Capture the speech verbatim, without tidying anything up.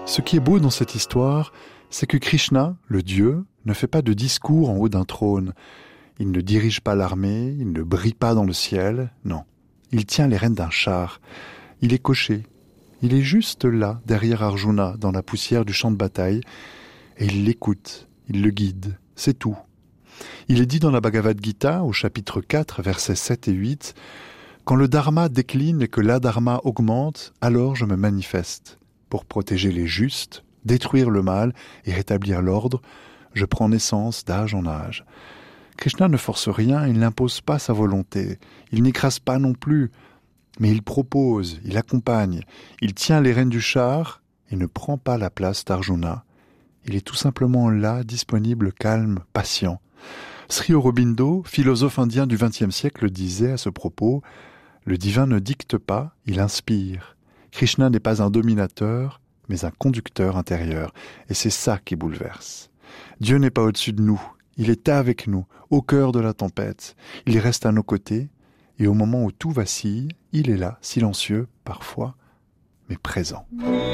Ce qui est beau dans cette histoire, c'est que Krishna, le dieu, ne fait pas de discours en haut d'un trône. Il ne dirige pas l'armée, il ne brille pas dans le ciel, non. Il tient les rênes d'un char. Il est coché. Il est juste là, derrière Arjuna, dans la poussière du champ de bataille, et il l'écoute, il le guide, c'est tout. Il est dit dans la Bhagavad Gita, au chapitre quatre, versets sept et huit, « Quand le dharma décline et que l'adharma augmente, alors je me manifeste. Pour protéger les justes, détruire le mal et rétablir l'ordre, je prends naissance d'âge en âge. » Krishna ne force rien, il n'impose pas sa volonté, il n'écrase pas non plus, mais il propose, il accompagne, il tient les rênes du char et ne prend pas la place d'Arjuna. Il est tout simplement là, disponible, calme, patient. Sri Aurobindo, philosophe indien du vingtième siècle, disait à ce propos « Le divin ne dicte pas, il inspire. Krishna n'est pas un dominateur, mais un conducteur intérieur. Et c'est ça qui bouleverse. Dieu n'est pas au-dessus de nous, il est avec nous, au cœur de la tempête. Il reste à nos côtés, et au moment où tout vacille, il est là, silencieux, parfois, mais présent. »